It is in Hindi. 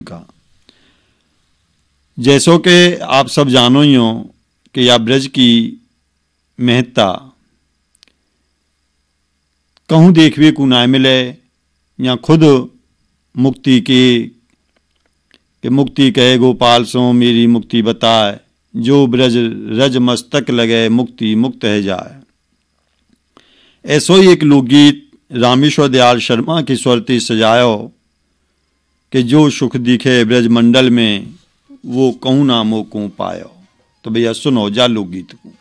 का। जैसो कि आप सब जानो ही हो कि या ब्रज की महत्ता कहूँ देखवे को ना मिले, या खुद मुक्ति की कि मुक्ति कहे गोपाल सो मेरी मुक्ति बताए, जो ब्रज रज मस्तक लगे मुक्ति मुक्त है जाए। ऐसो ही एक लोकगीत रामेश्वर दयाल शर्मा की स्वरती सजायो कि जो सुख दिखे ब्रज मंडल में वो कहूँ नामों को पायो। तो भैया सुनो जा लोकगीत को।